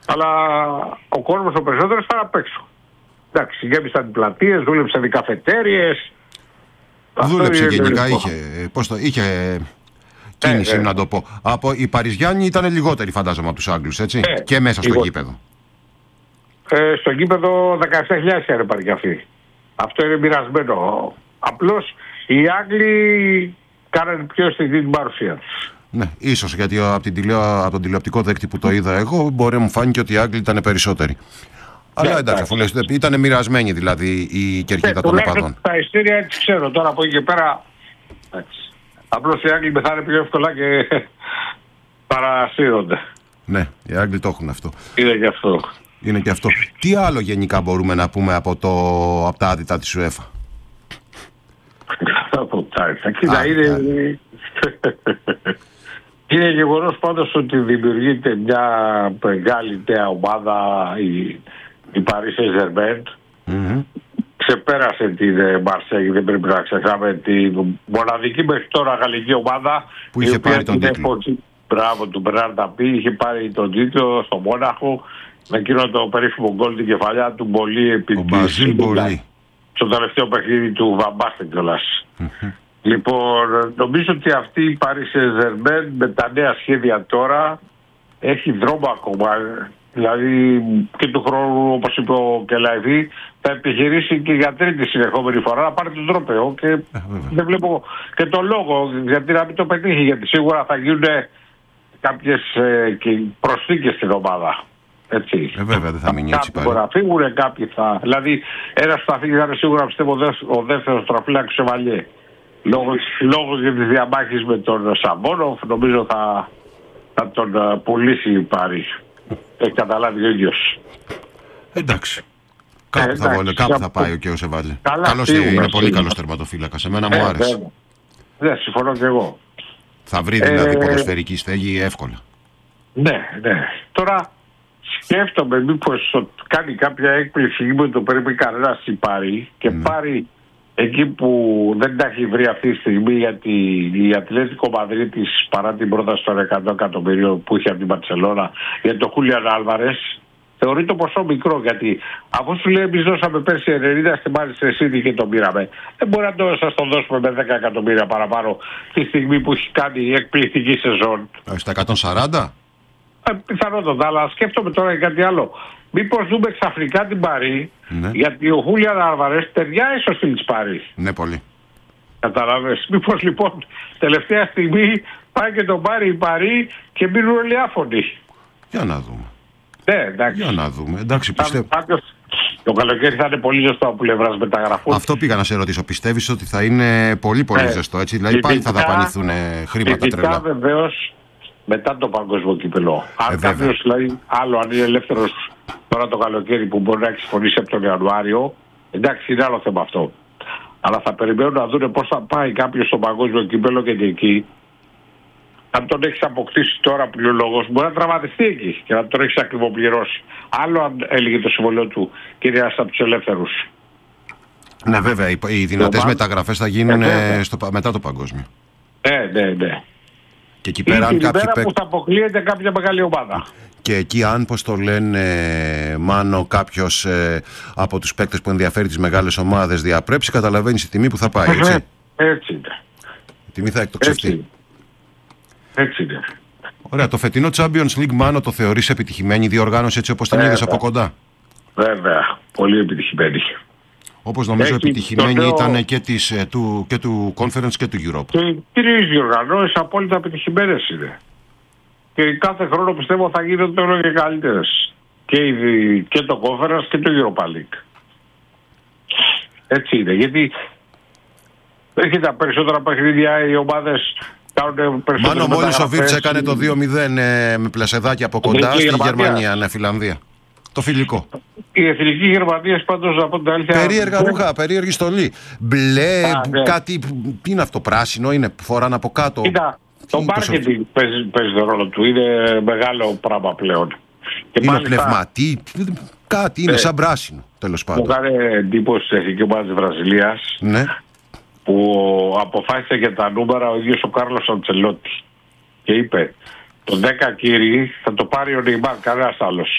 Αλλά ο κόσμος ο περισσότερος ήταν απ' έξω. Εντάξει, γέμισαν οι πλατείες, δούλεψαν οι καφετέριες. Δούλεψε γενικά, είχε κίνηση, να το πω. Οι Παριζιάνοι ήταν λιγότεροι, φαντάζομαι, από τους Άγγλους, έτσι. Και μέσα στο γήπεδο. Στο γήπεδο 17.000 είχαν πάρει και αυτοί. Αυτό είναι μοιρασμένο. Απλώς οι Άγγλοι κάνανε πιο αισθητή την παρουσία τους. Ναι, ίσως γιατί από τον τηλεοπτικό δέκτη που το είδα εγώ, μπορεί να μου φάνηκε ότι οι Άγγλοι ήταν περισσότεροι. Αλλά εντάξει, αφού λες, ήταν μοιρασμένοι δηλαδή η κερκίδα των οπαδών. Τα ειστήρια έτσι ξέρω τώρα από εκεί και πέρα. Απλώς οι Άγγλοι πεθάνε πιο εύκολα και παρασύρονται. Ναι, οι Άγγλοι το έχουν αυτό. Είναι και αυτό. Τι άλλο γενικά μπορούμε να πούμε από τα άδυτα της UEFA? Από τα άδυτα. Κοίτα, είναι γεγονός πάντως ότι δημιουργείται μια μεγάλη νέα ομάδα, η Paris Saint-Germain. Ξεπέρασε την Marseille, δεν πρέπει να ξεχνάμε, την μοναδική μέχρι τώρα γαλλική ομάδα που είχε πάρει τον τίτλο. Μπράβο του Μπερνάρ Ταπί, είχε πάρει τον τίτλο στο Μόναχο με εκείνο το περίφημο γκολ την κεφαλιά του Μπολί επί στο τελευταίο παιχνίδι του Βαμπάστε κιόλας. Λοιπόν, νομίζω ότι αυτή η Paris Saint-Germain με τα νέα σχέδια τώρα έχει δρόμο ακόμα. Δηλαδή και του χρόνου, όπως είπε ο Κελαϊδί, θα επιχειρήσει και για τρίτη συνεχόμενη φορά να πάρει τον τρόπαιο. Και δεν βλέπω και το λόγο γιατί να μην το πετύχει, γιατί σίγουρα θα γίνουν κάποιες προσθήκες στην ομάδα. Έτσι. Βέβαια δεν θα μείνει έτσι πάλι. Κάποιοι θα φύγουν, κάποιοι θα. Δηλαδή, ένας θα φύγει, θα είναι σίγουρα πιστεύω ο δεύτερος τροφύλακας Σεβαλιέ. Λόγω για τη διαμάχη με τον Σαμπόνοφ, νομίζω θα τον πουλήσει η Πάρη. Έχει καταλάβει ο ίδιος. Εντάξει. Κάπου θα πάει και ο Σεβαλιέ. Είναι πολύ καλός τερματοφύλακας. Εμένα μου άρεσε. Ναι, συμφωνώ και εγώ. Θα βρει δηλαδή ποδοσφαιρική στέγη εύκολα. Ναι. Τώρα σκέφτομαι μήπως κάνει κάποια έκπληξη με το πρέπει κανένας η Πάρη και πάρει εκεί που δεν τα έχει βρει αυτή τη στιγμή, γιατί η Ατλέτικο Μαδρίτης παρά την πρόταση των 100 εκατομμυρίων που είχε από την Μπαρσελόνα για τον Χούλιαν Άλβαρες θεωρεί το ποσό μικρό, γιατί αφού σου λέει εμείς δώσαμε πέρσι 90 στη Manchester City και τον πήραμε, δεν μπορεί να σας το δώσουμε με 10 εκατομμύρια παραπάνω τη στιγμή που έχει κάνει εκπληκτική σεζόν. Στα 140? Πιθανότατα, αλλά σκέφτομαι τώρα για κάτι άλλο. Μήπως δούμε ξαφνικά την Παρί, γιατί ο Χούλιαν Άλβαρες ταιριάζει στο στυλ της Παρί. Ναι, πολύ. Καταλάβες. Μήπως λοιπόν τελευταία στιγμή πάει και τον πάρει η Παρί και μείνουν όλοι άφωνοι. Για να δούμε. Ναι, εντάξει. Για να δούμε. Εντάξει, πιστεύω. Το καλοκαίρι θα είναι πολύ ζεστό από πλευράς μεταγραφών. Αυτό πήγα να σε ρωτήσω. Πιστεύεις ότι θα είναι πολύ ζεστό, έτσι? Δηλαδή πάλι θα δαπανηθούν χρήματα τρελά. Βεβαίως μετά το παγκόσμιο κύπελλο. Αν κάποιος, δηλαδή, άλλο αν είναι ελεύθερος τώρα το καλοκαίρι που μπορεί να έχει συμφωνήσει από τον Ιανουάριο, εντάξει, είναι άλλο θέμα αυτό. Αλλά θα περιμένουν να δουν πώς θα πάει κάποιος στο παγκόσμιο κύπελλο και εκεί. Αν τον έχεις αποκτήσει τώρα πλειολόγος, μπορεί να τραυματιστεί εκεί και να τον έχεις ακριβοπληρώσει. Άλλο αν έλεγε το συμβολίο του και είναι ένας από τους ελεύθερους. Ναι, βέβαια, οι δυνατές μεταγραφές θα γίνουν μετά το παγκόσμιο. Ναι. Και εκεί πέρα, που θα αποκλείεται κάποια μεγάλη ομάδα. Και εκεί, αν πώς το λένε, Μάνο, κάποιος από τους παίκτες που ενδιαφέρει τις μεγάλες ομάδες διαπρέψει, καταλαβαίνεις τη τιμή που θα πάει, έτσι. Έτσι είναι. Η τιμή θα εκτοξευτεί. Έτσι είναι. Ωραία, το φετινό Champions League, Μάνο, το θεωρείς επιτυχημένη διοργάνωση έτσι όπως την είδες από κοντά? Βέβαια, πολύ επιτυχημένη. Όπως νομίζω επιτυχημένη ήταν και του Conference και του Europe. Και οι τρεις διοργανώσεις απόλυτα επιτυχημένες είναι. Και κάθε χρόνο πιστεύω θα γίνονται όλο και καλύτερες. Και το Conference και το Europa League. Έτσι είναι. Γιατί έχει τα περισσότερα παιχνίδια οι ομάδες κάνουν περισσότερα. Μάνο, μόλις ο Βίρτς έκανε το 2-0 με πλασεδάκι από κοντά στη Γερμανία, Φιλανδία. Το φιλικό. Η εθνική Γερμανία πάντως από την αλήθεια. Περίεργα ρούχα, περίεργη στολή. Μπλε, κάτι. Τι είναι αυτό, πράσινο είναι, φοράνε από κάτω. Κοίτα, το μάρκετινγκ παίζει τον ρόλο του. Είναι μεγάλο πράγμα πλέον. Και είναι πνευματί, κάτι είναι σαν πράσινο, τέλος πάντων. Μου κάνει εντύπωση η εθνική ομάδα της Βραζιλίας. Ναι. Που αποφάσισε για τα νούμερα ο ίδιος ο Κάρλος Αντσελότη. Και είπε, το 10 κύριοι θα το πάρει ο Νεϊμάρ, κανένας άλλος.